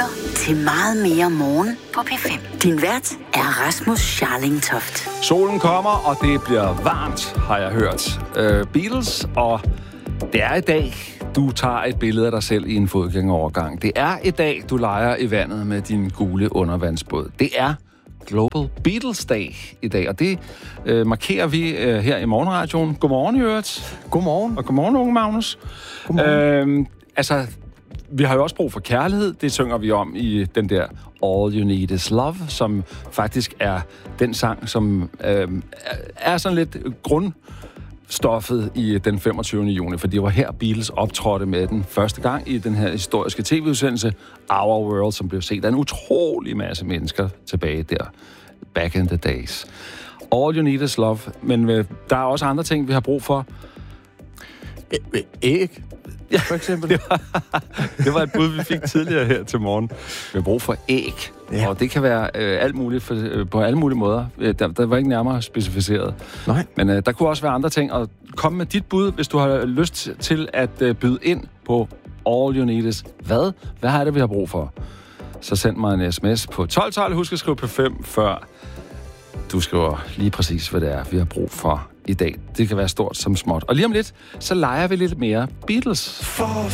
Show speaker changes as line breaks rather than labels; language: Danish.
lytter til Meget mere morgen på P5. Din vært er Rasmus Scharlingtoft.
Solen kommer, og det bliver varmt, har jeg hørt. Beatles, og det er i dag, du tager et billede af dig selv i en fodgængerovergang. Det er i dag, du leger i vandet med din gule undervandsbåd. Det er Global Beatles Day i dag, og det markerer vi her i Morgenradioen. Godmorgen, Jørgen.
Godmorgen.
Og godmorgen, unge Magnus.
Godmorgen.
Vi har jo også brug for kærlighed. Det synger vi om i den der All You Need Is Love, som faktisk er den sang, som er sådan lidt grundstoffet i den 25. juni, for det var her Beatles optrådte med den første gang i den her historiske tv-udsendelse Our World, som blev set af en utrolig masse mennesker tilbage der, back in the days. All You Need Is Love, men der er også andre ting, vi har brug for.
Æg, for eksempel.
Det var et bud, vi fik tidligere her til morgen. Vi har brug for æg, ja. Og det kan være alt muligt på alle mulige måder. Der var ikke nærmere specificeret.
Nej.
Men der kunne også være andre ting. Og kom med dit bud, hvis du har lyst til at byde ind på All You Need Is. Hvad er det, vi har brug for? Så send mig en sms på 1212. Husk at skrive på 5, før du skriver lige præcis, hvad det er, vi har brug for i dag. Det kan være stort som småt. Og lige om lidt, så leger vi lidt mere Beatles.